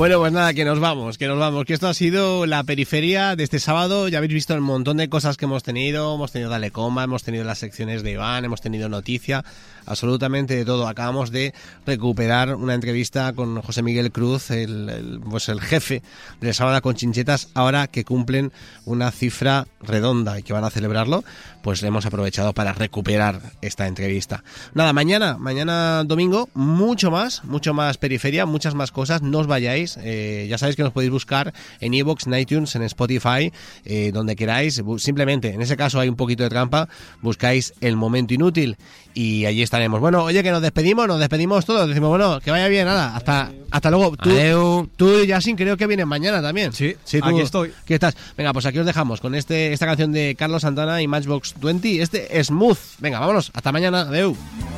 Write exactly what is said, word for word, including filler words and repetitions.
Bueno, pues nada, que nos vamos, que nos vamos, que esto ha sido la periferia de este sábado. Ya habéis visto el montón de cosas que hemos tenido. Hemos tenido Dale Comba, hemos tenido las secciones de Iván, hemos tenido noticia, absolutamente de todo. Acabamos de recuperar una entrevista con José Miguel Cruz, el, el, pues el jefe de Sábado con Chinchetas, ahora que cumplen una cifra redonda y que van a celebrarlo, pues hemos aprovechado para recuperar esta entrevista. Nada, mañana, mañana domingo, mucho más, mucho más periferia, muchas más cosas, no os vayáis, eh, ya sabéis que nos podéis buscar en iVoox, en iTunes, en Spotify, eh, donde queráis, simplemente, en ese caso hay un poquito de trampa, buscáis El Momento Inútil y allí estaremos. Bueno, oye, que nos despedimos, nos despedimos todos, decimos, bueno, que vaya bien, nada, hasta, hasta luego. Tú, tú, Yasin, creo que vienes mañana también. Sí, sí tú, aquí estoy. ¿Qué estás? Venga, pues aquí os dejamos con este esta canción de Carlos Santana y Matchbox veinte, este Smooth. Venga, vámonos, hasta mañana, adeu.